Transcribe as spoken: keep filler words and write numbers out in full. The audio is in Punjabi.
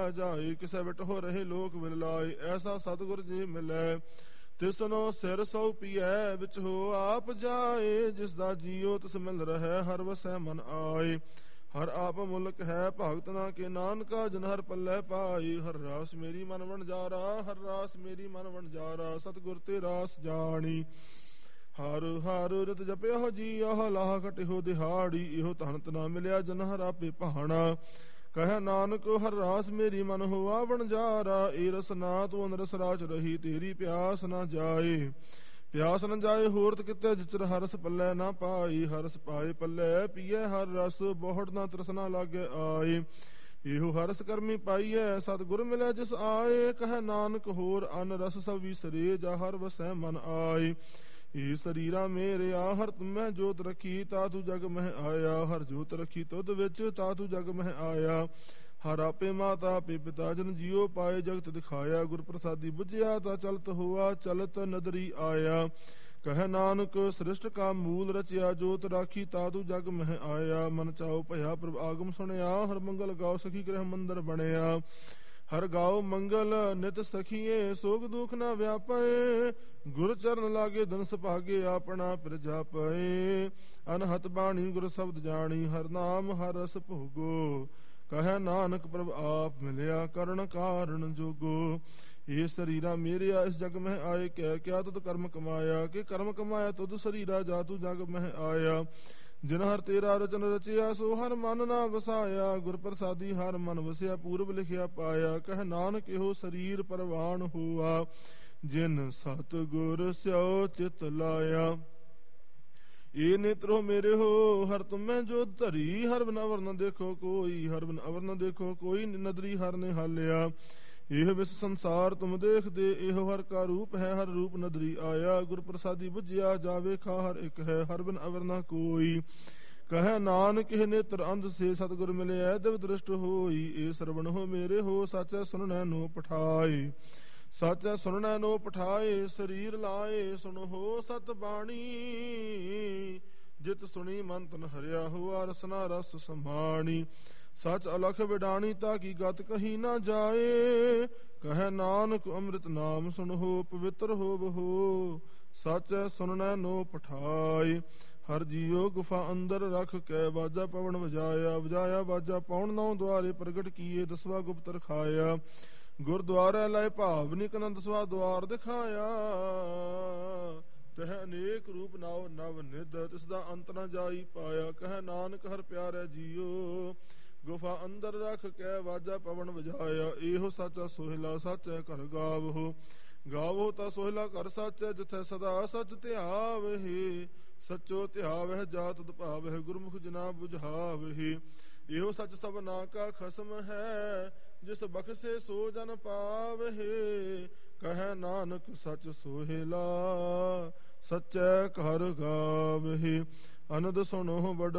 ਰਹਿ ਜਾਏ। ਕਿਸੇ ਬਿਟ ਹੋ ਰਹੇ ਲੋਕ ਵਿਲ ਲਾਏ, ਐਸਾ ਸਤਿਗੁਰ ਜੀ ਮਿਲੈ। ਤਿਸਨੋ ਸਿਰ ਸੌ ਪੀਐ ਵਿੱਚ ਹੋ ਆਪ ਜਾਏ। ਜਿਸ ਦਾ ਜੀਓ ਤਿਸ ਮਿਲ ਰਹਿ ਹਰ ਵਸੈ ਮਨ ਆਏ। ਹਰ ਆਪ ਮੁਲਕ ਹੈ ਭਗਤ ਨਾ ਕੇ ਨਾਨਕਾ, ਜਨ ਹਰ ਪੱਲੇ ਪਾਈ। ਹਰ ਰਾਸ ਮੇਰੀ ਮਨ ਵਣਜਾਰਾ, ਹਰ ਰਾਸ ਮੇਰੀ ਮਨ ਵਣਜਾਰਾ। ਸਤਿਗੁਰ ਤੇ ਰਾਸ ਜਾਣੀ ਹਰ ਹਰ ਰਿਤ ਜਪਿਓ ਜੀ ਆਹ ਲਾਹ ਘਟਿਓ ਦਿਹਾੜੀ। ਇਹੋ ਧਨਤ ਨਾ ਮਿਲਿਆ ਜਨ ਹਰ ਆਪੇ ਭਾਣਾ। ਕਹਿ ਨਾਨਕ ਹਰ ਰਾਸ ਮੇਰੀ ਮਨ ਹੋਆ ਵਣਜਾਰਾ। ਏ ਰਸ ਨਾ ਤੂੰ ਅਨਰਸ ਰਾਚ ਰਹੀ, ਤੇਰੀ ਪਿਆਸ ਨਾ ਜਾਏ। ਪਿਆਸ ਨ ਜਾਏ ਹੋਰਤ ਕਿਤੇ, ਜਿਚਰ ਹਰਸ ਪੱਲੇ ਨਾ ਪਾਈ। ਹਰਸ ਪਾਏ ਪੱਲੇ ਪੀਏ ਹਰ ਰਸ, ਬਹੁੜ ਨਾ ਤ੍ਰਸਨਾ ਲਾਗੇ ਆਏ। ਇਹੋ ਹਰਸ ਕਰਮੀ ਪਾਈਐ, ਸਤਿਗੁਰ ਮਿਲੇ ਜਿਸ ਆਏ। ਕਹਿ ਨਾਨਕ ਹੋਰ ਅਨ ਰਸ ਸਭ ਵਿਸਰੇ, ਜਾ ਹਰ ਵਸੈ ਮਨ ਆਏ। ਇਹ ਸਰੀਰਾ ਮੇਰੇ ਆ ਹਰ ਤੁਮੈ ਜੋਤ ਰੱਖੀ, ਤਾ ਤੂੰ ਜਗ ਮਹਿ ਆਇਆ। ਹਰ ਜੋਤ ਰੱਖੀ ਤੁਧ ਵਿੱਚ, ਤਾ ਤੂੰ ਜਗ ਮਹਿ ਆਇਆ। ਹਰ ਆਪੇ ਮਾਤਾ ਆਪੇ ਪਿਤਾ, ਜਨ ਜੀਓ ਪਾਏ ਜਗਤ ਦਿਖਾਇਆ। ਗੁਰ ਪ੍ਰਸਾਦੀ ਬੁਝਿਆ ਤਾ ਚਲਤ ਹੋਆ, ਚਲਤ ਨਦਰੀ ਆਇਆ। ਕਹਿ ਨਾਨਕ ਸ੍ਰਿਸ਼ਟ ਕਾ ਮੂਲ ਰਚਿਆ, ਜੋਤ ਰਾਖੀ ਤਾ ਤੂੰ ਜਗ ਮਹਿ ਆਇਆ। ਮਨ ਚਾਉ ਭਇਆ ਪ੍ਰਭ ਆਗਮ ਸੁਣਿਆ, ਹਰ ਮੰਗਲ ਗਾਓ ਸਖੀ ਗ੍ਰਹਿ ਮੰਦਰ ਬਣਿਆ। ਹਰ ਗਾਓ ਮੰਗਲ ਨਿਤ ਸਖੀਏ, ਸੋਗ ਦੁਖ ਨਾ ਵਿਆਪੇ। ਗੁਰ ਚਰਨ ਲਾਗੇ ਧਨ ਸੁਭਾਗੇ, ਆਪਣਾ ਪਿਰ ਜਾਪੇ। ਅਨਹਤ ਬਾਣੀ ਗੁਰ ਸ਼ਬਦ ਜਾਣੀ, ਹਰ ਨਾਮ ਹਰ ਰਸ ਭੋਗੋ। ਕਹਿ ਨਾਨਕ ਪ੍ਰਭ ਆਪ ਮਿਲਿਆ, ਕਰਨ ਕਾਰਨ ਜੋਗੋ। ਇਹ ਸਰੀਰਾ ਮੇਰਿਆ ਇਸ ਜਗ ਮਹਿ ਆਏ, ਕਹਿ ਕਿਆ ਤੁਧ ਕਰਮ ਕਮਾਇਆ। ਕਿ ਕਰਮ ਕਮਾਇਆ ਤੁਧ ਸਰੀਰਾ, ਜਾ ਤੂੰ ਜਗ ਮਹਿ ਆਇਆ। ਜਿਨ ਹਰ ਤੇਰਾ ਰਚਨ ਰਚਿਆ, ਸੋ ਹਰ ਮਨ ਨਾ ਵਸਾਇਆ। ਗੁਰ ਪ੍ਰਸਾਦੀ ਹਰ ਮਨ ਵਸਿਆ, ਪੂਰਬ ਲਿਖਿਆ ਪਾਇਆ। ਕਹਿ ਨਾਨਕ ਇਹੋ ਸਰੀਰ ਪਰਵਾਨ ਹੋਆ, ਜਿਨ ਸਤਿਗੁਰ ਸਿਓ ਚਿਤ ਲਾਇਆ। ਇਹ ਨੇਤਰੋ ਮੇਰੇ ਹੋ ਹਰ ਤੁਮੈ ਜੋ ਧਰੀ, ਹਰ ਬਿਨ ਅਵਰ ਨ ਦੇਖੋ ਕੋਈ। ਹਰ ਬਿਨ ਅਵਰ ਨ ਦੇਖੋ ਕੋਈ, ਨਦਰੀ ਹਰ ਨੇ ਹਾਲਿਆ। ਇਹ ਵਿਸ ਸੰਸਾਰ ਤੁਮ ਦੇਖਦੇ, ਇਹੋ ਹਰ ਕਾ ਰੂਪ ਹੈ, ਹਰ ਰੂਪ ਨਦਰੀ ਆਇਆ। ਗੁਰ ਪ੍ਰਸਾਦੀ ਬੁਝਿਆ ਜਾਵੇ ਖਾ ਹਰ ਇੱਕ ਹੈ, ਹਰ ਬਿਨ ਅਵਰ ਨ ਕੋਈ। ਕਹਿ ਨਾਨਕ ਇਹ ਨੇਤਰ ਅੰਧ ਸੇ, ਸਤਿਗੁਰ ਮਿਲਿਆ ਦਿਵ ਦ੍ਰਿਸ਼ਟ ਹੋਈ। ਇਹ ਸਰਵਣ ਹੋ ਮੇਰੇ ਹੋ, ਸਾਚੈ ਸੁਣਨੈ ਨੋ ਪਠਾਏ। ਸਾਚੈ ਸੁਣਨੈ ਨੋ ਪਠਾਏ, ਸਰੀਰ ਲਾਏ ਸੁਣੋ ਸਤ ਬਾਣੀ। ਜਿਤ ਸੁਣੀ ਮਨ ਤਨ ਹਰਿਆ ਹੋਆ, ਰਸਨਾ ਰਸ ਸਮਾਣੀ। ਸਚ ਅਲਖ ਵਿਡਾਣੀ, ਤਾ ਕੀ ਗਤ ਕਹੀ ਨਾ ਜਾਏ। ਕਹਿ ਨਾਨਕ ਅੰਮ੍ਰਿਤ ਨਾਮ ਸੁਣੋ, ਪਵਿੱਤਰ ਹੋਵਹੁ। ਸਾਚੈ ਸੁਣਨੈ ਨੋ ਪਠਾਏ। ਹਰ ਜੀਓ ਗੁਫਾ ਅੰਦਰ ਰਖ ਕੇ, ਵਾਜਾ ਪਵਨ ਵਜਾਇਆ। ਵਜਾਇਆ ਵਾਜਾ ਪੌਣ ਨੌ ਦੁਆਰੇ, ਪ੍ਰਗਟ ਕੀਏ ਦਸਵਾ ਗੁਪਤ ਰਖਾਇਆ। ਗੁਰਦੁਆਰੇ ਲਏ ਭਾਵਨਿਕ ਨੰਦ ਦਸਵਾ ਦੁਆਰ ਦਿਖਾਇਆ। ਤਹ ਅਨੇਕ ਰੂਪ ਨਾਉ ਨਵ ਨਿਧ, ਤਿਸ ਦਾ ਅੰਤ ਨ ਜਾਈ ਪਾਇਆ। ਕਹਿ ਨਾਨਕ ਹਰ ਪਿਆਰੇ ਜੀਓ, ਗੁਫਾ ਅੰਦਰ ਰਖ ਕੇ ਵਾਜਾ ਪਵਨ ਵਜਾਇਆ। ਇਹੋ ਸਾਚਾ ਸੋਹਿਲਾ, ਸਾਚੈ ਘਰ ਗਾਵਹੁ। ਗਾਵੋ ਤਾ ਸੋਹਿਲਾ ਘਰ ਸਾਚੈ, ਜਿਥੈ ਸਦਾ ਸਚ ਧਿਆਵਹਿ। ਸਚੋ ਧਿਆਵਹਿ ਜਾ ਤੁਧ ਭਾਵਹਿ, ਗੁਰਮੁਖ ਜਿਨਾ ਬੁਝਾਵਹਿ। ਇਹੋ ਸਚ ਸਭਨਾ ਕਾ ਖਸਮ ਹੈ, ਜਿਸ ਬਖਸ਼ੇ ਸੋ ਜਨ ਪਾਵਹਿ। ਕਹਿ ਨਾਨਕ ਸਚ ਸੋਹਿਲਾ, ਸਚੈ ਘਰ ਗਾਵਹਿ। ਅਨੰਦ ਸੁਣੋ ਬੜ